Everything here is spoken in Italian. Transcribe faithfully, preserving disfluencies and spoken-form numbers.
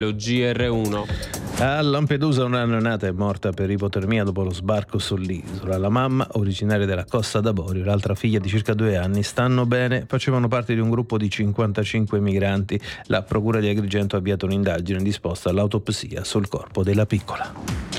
Lo G R uno. A Lampedusa una neonata è morta per ipotermia dopo lo sbarco sull'isola. La mamma, originaria della Costa d'Avorio, e l'altra figlia di circa due anni stanno bene, facevano parte di un gruppo di cinquantacinque migranti. La procura di Agrigento ha avviato un'indagine disposta all'autopsia sul corpo della piccola.